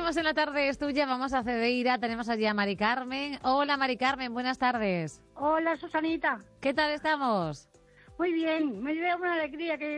Seguimos en la tarde es tuya, vamos a Cedeira, tenemos allí a Mari Carmen. Hola Mari Carmen, buenas tardes. Hola, Susanita. ¿Qué tal estamos? Muy bien, me dio una alegría que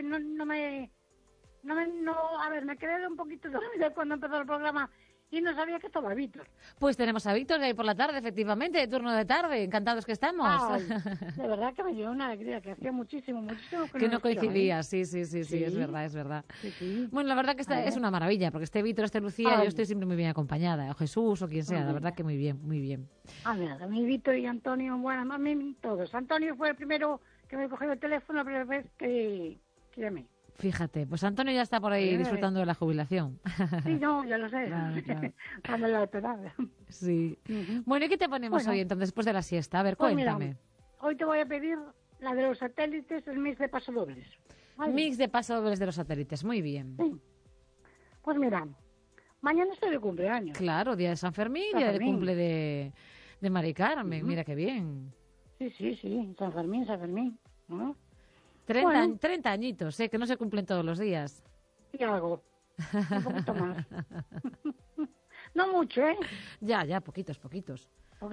a ver, me quedé un poquito dormida cuando empezó el programa y no sabía que estaba Víctor. Pues tenemos a Víctor ahí por la tarde, efectivamente, de turno de tarde, encantados que estamos. Ay, de verdad que me dio una alegría, que hacía muchísimo que no coincidía, sí, es verdad. Sí. Bueno, la verdad que es una maravilla, porque esté Víctor, esté Lucía, yo estoy siempre muy bien acompañada, o Jesús, o quien sea, la verdad que muy bien, muy bien. Mira, a mí Víctor y Antonio, bueno, a mí todos. Antonio fue el primero que me cogió el teléfono la primera vez que llamé. Fíjate, pues Antonio ya está por ahí disfrutando de la jubilación. Sí, no, ya lo sé. Claro. Cuando la esperaba. Sí. Bueno, ¿y qué te ponemos hoy entonces después de la siesta? A ver, pues cuéntame. Mira, hoy te voy a pedir la de los satélites, el mix de pasodobles. ¿Vale? Mix de pasodobles de los satélites, muy bien. Sí. Pues mira, mañana estoy de cumpleaños. Claro, día de San Fermín, día de cumple de Mari Carmen, mira qué bien. Sí, San Fermín, ¿no? 30 añitos, que no se cumplen todos los días. Y algo, un poquito más. No mucho, ¿eh? Ya, poquitos. Poquitos.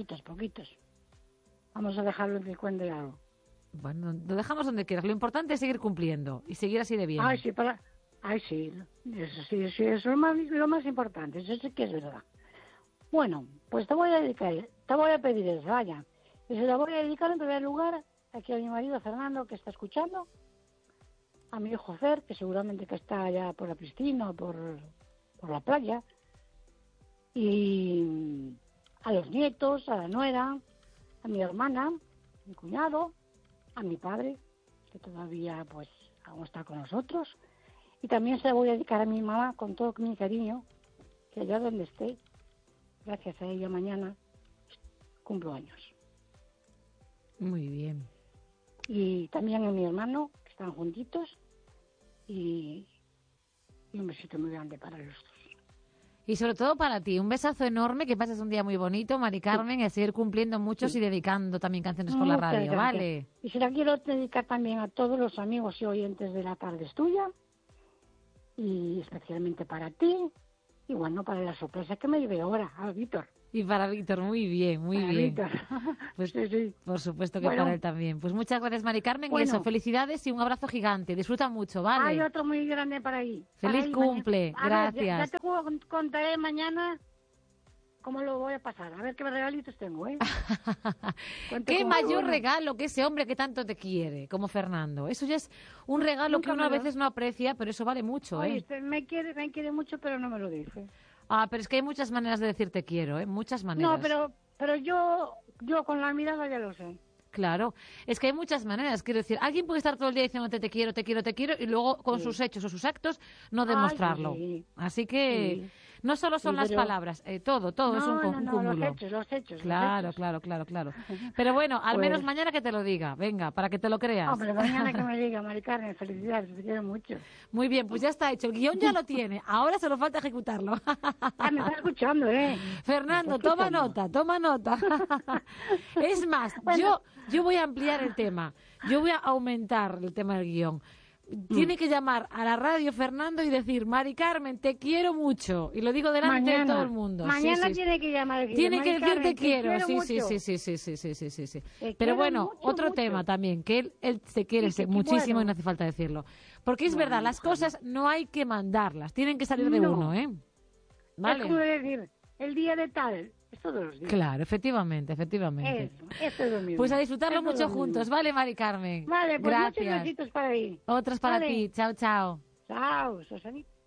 Vamos a dejarlo en 50 y algo. Bueno, lo dejamos donde quieras. Lo importante es seguir cumpliendo y seguir así de bien. Sí, eso es lo más importante, eso sí que es verdad. Bueno, pues te voy a pedir eso, vaya. Y se la voy a dedicar en primer lugar aquí a mi marido Fernando, que está escuchando, a mi hijo Fer, que seguramente que está allá por la piscina o por la playa, y a los nietos, a la nuera, a mi hermana, a mi cuñado, a mi padre, que todavía pues aún está con nosotros, y también se la voy a dedicar a mi mamá con todo mi cariño, que allá donde esté, gracias a ella mañana, cumplo años. Muy bien. Y también a mi hermano, que están juntitos, y un besito muy grande para los dos. Y sobre todo para ti, un besazo enorme, que pases un día muy bonito, Mari Carmen, y a seguir cumpliendo muchos y dedicando también canciones por la radio, ¿vale? Y se la quiero dedicar también a todos los amigos y oyentes de La Tarde es Tuya, y especialmente para ti, y bueno, para la sorpresa que me llevé ahora, a Víctor. Y para Víctor, muy bien. Víctor. Pues sí. Por supuesto que para él también. Pues muchas gracias, Mari Carmen, y eso, felicidades y un abrazo gigante. Disfruta mucho, ¿vale? Hay otro muy grande para ahí. Feliz cumple, gracias. Ya te contaré mañana cómo lo voy a pasar. A ver qué regalitos tengo, ¿eh? Qué mayor regalo que ese hombre que tanto te quiere, como Fernando. Eso ya es un regalo que uno a veces no aprecia, pero eso vale mucho, Oye, me quiere mucho, pero no me lo dice. Pero es que hay muchas maneras de decir te quiero, muchas maneras. No, pero yo con la mirada ya lo sé. Claro, es que hay muchas maneras. Quiero decir, alguien puede estar todo el día diciéndote te quiero, y luego con sus hechos o sus actos no demostrarlo. Sí. Así que no solo son las palabras, todo es un cúmulo. Los hechos. Claro. Pero bueno, al menos mañana que te lo diga, venga, para que te lo creas. Hombre, mañana que me diga, Mari Carmen, felicidades, te quiero mucho. Muy bien, pues ya está hecho, el guión ya lo tiene, ahora solo falta ejecutarlo. Me está escuchando, Fernando, toma nota. Es más, bueno, yo voy a ampliar el tema. Yo voy a aumentar el tema del guión. Tiene que llamar a la radio Fernando y decir, Mari Carmen, te quiero mucho. Y lo digo delante de todo el mundo. Mañana tiene que llamar. Tiene que decir te quiero. Sí. Pero bueno, otro tema también, que él se quiere muchísimo y no hace falta decirlo. Porque es verdad, las cosas no hay que mandarlas. Tienen que salir de uno, ¿eh? ¿Vale? Es como decir, el día de tal... Es todos los días. Claro, efectivamente. Eso es lo mismo. Pues a disfrutarlo mucho juntos, ¿vale, Mari Carmen? Vale, pues gracias. Muchos besitos para ahí. Otros para ti. Chao. Chao, Susanita.